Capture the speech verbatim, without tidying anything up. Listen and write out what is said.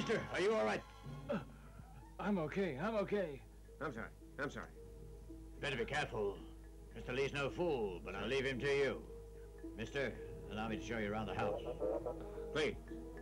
Mister, are you all right? Uh, I'm okay. I'm okay. I'm sorry. I'm sorry. Better be careful. Mister Lee's no fool, but I'll leave him to you. Mister, allow me to show you around the house. Please.